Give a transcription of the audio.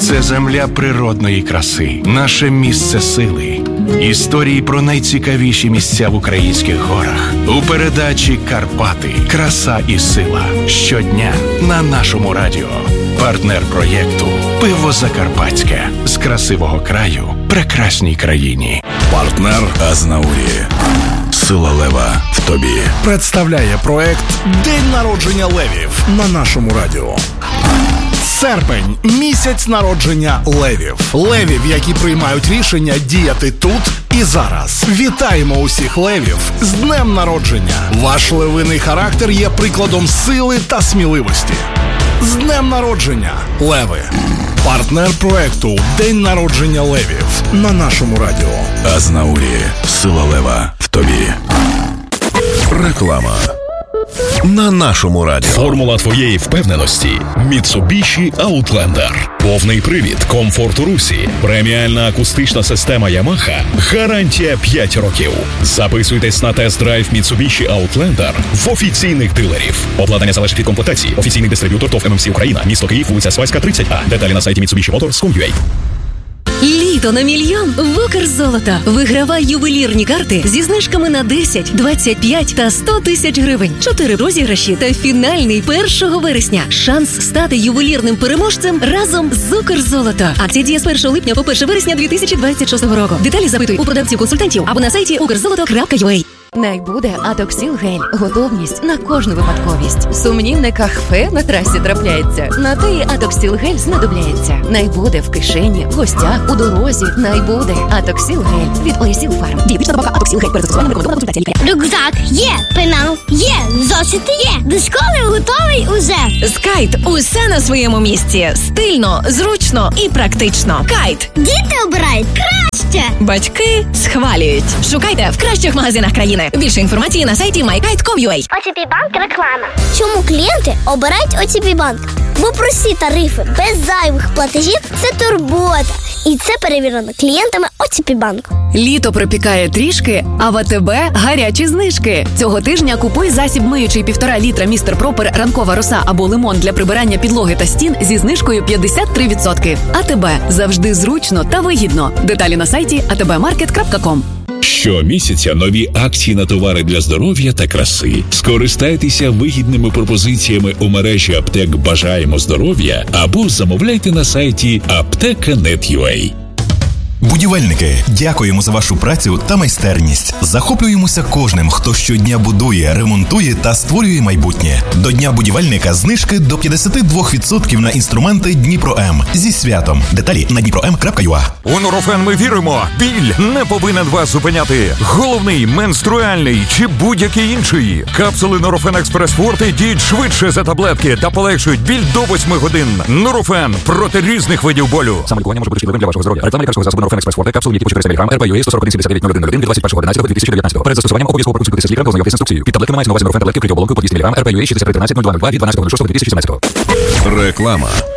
Це земля природної краси, наше місце сили. Історії про найцікавіші місця в українських горах. У передачі «Карпати. Краса і сила». Щодня на нашому радіо. Партнер проєкту «Пиво Закарпатське». З красивого краю прекрасній країні. Партнер Азнаурі. Сила лева в тобі. Представляє проект «День народження левів» на нашому радіо. Серпень – місяць народження левів. Левів, які приймають рішення діяти тут і зараз. Вітаємо усіх левів з днем народження. Ваш левиний характер є прикладом сили та сміливості. З днем народження, леви! Партнер проекту «День народження левів» на нашому радіо. Азнаурі. Сила лева в тобі. Реклама. На нашому радіо. Формула твоєї впевненості – Mitsubishi Outlander. Повний привід, комфорт у русі, преміальна акустична система Yamaha, гарантія 5 років. Записуйтесь на тест-драйв Mitsubishi Outlander в офіційних дилерів. Обладнання залежить від комплектації. Офіційний дистриб'ютор ТОВ ММС Україна. Місто Київ, вулиця Свайська, 30А. Деталі на сайті MitsubishiMotors.com.ua. Літо на мільйон в Укрзолото. Вигравай ювелірні карти зі знижками на 10, 25 та 100 тисяч гривень. 4 розіграші та фінальний 1 вересня. Шанс стати ювелірним переможцем разом з Укрзолото. Акція діє з 1 липня по 1 вересня 2026 року. Деталі запитуй у продавців-консультантів або на сайті ukrzoloto.ua. Найбуде Атоксіл-гель. Готовність на кожну випадковість. Сумнівне кахфе на трасі трапляється. На те й Атоксіл-гель знадобляється. Найбуде в кишені, в гостях, у дорозі. Найбуде Атоксіл-гель від Орісіл Фарм. Дієтична добавка Атоксіл-гель. Перед застосуванням рекомендована консультація лікаря. Рюкзак є, пенал є, зошити є. До школи готовий уже. Скайт. Усе на своєму місці. Стильно, зручно і практично. Кайт. Діти обирають краще. Батьки схвалюють. Шукайте в кращих магазинах країни. Більше інформації на сайті mykite.com.ua. ОТП Банк реклама. Чому клієнти обирають ОТП Банк? Бо прості тарифи без зайвих платежів – це турбота. І це перевірено клієнтами ОТП Банку. Літо припікає трішки, а в АТБ гарячі знижки. Цього тижня купуй засіб миючий 1,5 літра Містер Пропер, ранкова роса або лимон для прибирання підлоги та стін зі знижкою 53%. АТБ. Завжди зручно та вигідно. Деталі на сайті atbmarket.com. Щомісяця нові акції на товари для здоров'я та краси. Скористайтеся вигідними пропозиціями у мережі аптек «Бажаємо здоров'я» або замовляйте на сайті apteka.net.ua. Будівельники, дякуємо за вашу працю та майстерність. Захоплюємося кожним, хто щодня будує, ремонтує та створює майбутнє. До Дня будівельника знижки до 52% на інструменти Дніпро-М. Зі святом. Деталі на dniprom.ua. У Нурофен ми віримо. Біль не повинен вас зупиняти. Головний, менструальний чи будь-який інший. Капсули Нурофен Експрес Форте діють швидше за таблетки та полегшують біль до 8 годин. Нурофен проти різних видів болю. Самолікування може бути шкідливим для вашого здоров'я. Реклама лікарського засобу Нурофен Експрес Форте, капсули, які по 400 мг, РП-ЮЕ 141-79-01 від 21.11.2019. Перед застосуванням обов'язково проконсультуйтеся з лікарем, ознайомтесь з інструкцією. Під таблетками мається на увазі Нурофен таблетки, вкриті оболонкою по 200 мг, РП-ЮЕ 6313-0202 від 12.06.2017. Реклама.